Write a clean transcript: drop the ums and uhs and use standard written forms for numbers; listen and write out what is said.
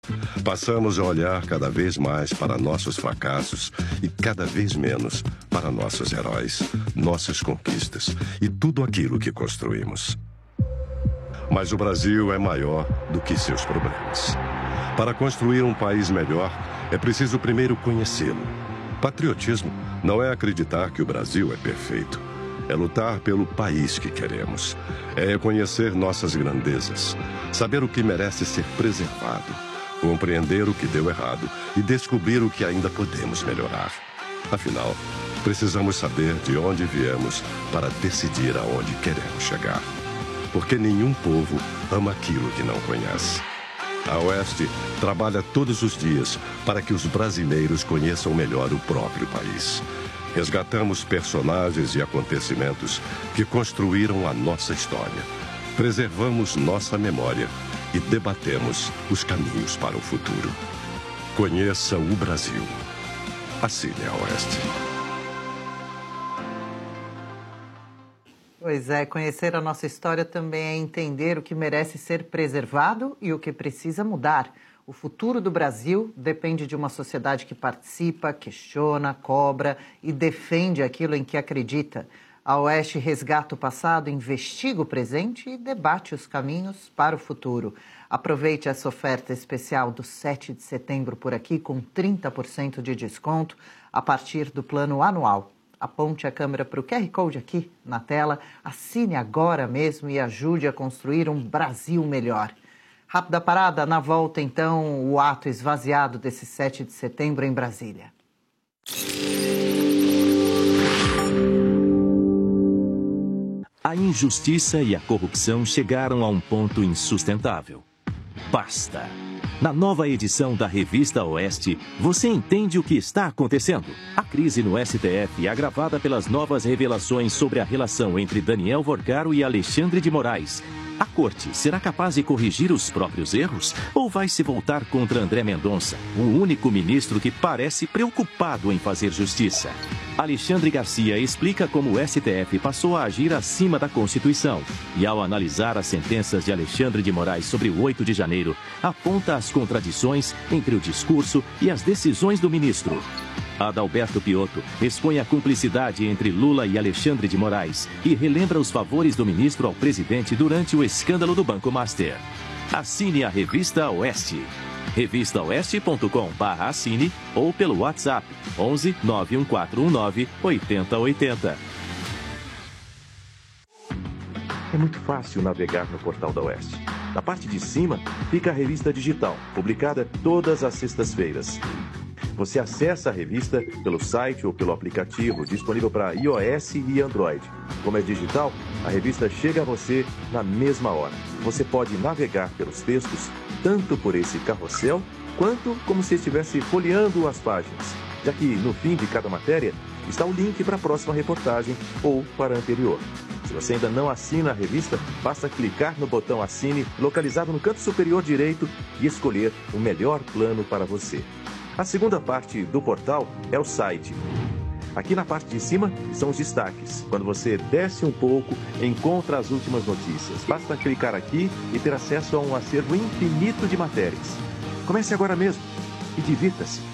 Passamos a olhar cada vez mais para nossos fracassos e cada vez menos para nossos heróis, nossas conquistas e tudo aquilo que construímos. Mas o Brasil é maior do que seus problemas. Para construir um país melhor, é preciso primeiro conhecê-lo. Patriotismo não é acreditar que o Brasil é perfeito. É lutar pelo país que queremos. É reconhecer nossas grandezas, saber o que merece ser preservado, compreender o que deu errado e descobrir o que ainda podemos melhorar. Afinal, precisamos saber de onde viemos para decidir aonde queremos chegar. Porque nenhum povo ama aquilo que não conhece. A Oeste trabalha todos os dias para que os brasileiros conheçam melhor o próprio país. Resgatamos personagens e acontecimentos que construíram a nossa história. Preservamos nossa memória e debatemos os caminhos para o futuro. Conheça o Brasil. Assine a Oeste. Pois é, conhecer a nossa história também é entender o que merece ser preservado e o que precisa mudar. O futuro do Brasil depende de uma sociedade que participa, questiona, cobra e defende aquilo em que acredita. A Oeste resgata o passado, investiga o presente e debate os caminhos para o futuro. Aproveite essa oferta especial do 7 de setembro por aqui com 30% de desconto a partir do plano anual. Aponte a câmera para o QR Code aqui na tela, assine agora mesmo e ajude a construir um Brasil melhor. Rápida parada, na volta então, o ato esvaziado desse 7 de setembro em Brasília. A injustiça e a corrupção chegaram a um ponto insustentável. Basta! Na nova edição da Revista Oeste, você entende o que está acontecendo. A crise no STF é agravada pelas novas revelações sobre a relação entre Daniel Vorcaro e Alexandre de Moraes. A corte será capaz de corrigir os próprios erros ou vai se voltar contra André Mendonça, o único ministro que parece preocupado em fazer justiça? Alexandre Garcia explica como o STF passou a agir acima da Constituição e, ao analisar as sentenças de Alexandre de Moraes sobre o 8 de janeiro, aponta as contradições entre o discurso e as decisões do ministro. Adalberto Piotto expõe a cumplicidade entre Lula e Alexandre de Moraes e relembra os favores do ministro ao presidente durante o escândalo do Banco Master. Assine a Revista Oeste. revistaoeste.com/assine ou pelo WhatsApp 11 91419 8080. É muito fácil navegar no portal da Oeste. Na parte de cima fica a revista digital, publicada todas as sextas-feiras. Você acessa a revista pelo site ou pelo aplicativo disponível para iOS e Android. Como é digital, a revista chega a você na mesma hora. Você pode navegar pelos textos, tanto por esse carrossel, quanto como se estivesse folheando as páginas, já que no fim de cada matéria está o link para a próxima reportagem ou para a anterior. Se você ainda não assina a revista, basta clicar no botão Assine, localizado no canto superior direito, e escolher o melhor plano para você. A segunda parte do portal é o site. Aqui na parte de cima são os destaques. Quando você desce um pouco, encontra as últimas notícias. Basta clicar aqui e ter acesso a um acervo infinito de matérias. Comece agora mesmo e divirta-se.